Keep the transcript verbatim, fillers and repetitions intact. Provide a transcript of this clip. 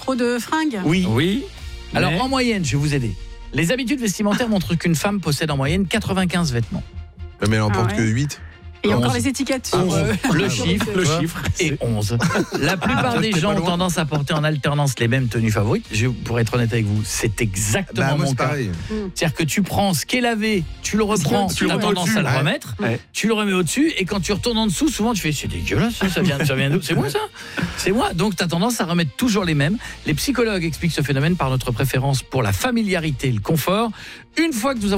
trop de fringues. Oui. Oui. Alors mais... en moyenne, je vais vous aider. Les habitudes vestimentaires montrent qu'une femme possède en moyenne quatre-vingt-quinze vêtements. Mais elle en Ah porte ouais. que huit. Et onze. encore les étiquettes. onze. Euh, Le ah, chiffre, Le tu vois, chiffre, et onze. La plupart Ah, des t'es gens pas ont loin. tendance à porter en alternance les mêmes tenues favorites. Je, pour être honnête avec vous, c'est exactement Bah, moi, mon c'est cas. pareil. C'est-à-dire que tu prends ce qui est lavé, tu le reprends, Parce que tu tu as le tendance remets à le au-dessus. remettre, Ouais. tu le remets au-dessus, et quand tu retournes en dessous, souvent tu fais c'est dégueulasse, ça, ça vient, ça vient d'où ? C'est moi ça ? C'est moi. Donc tu as tendance à remettre toujours les mêmes. Les psychologues expliquent ce phénomène par notre préférence pour la familiarité et le confort. Une fois que nous avons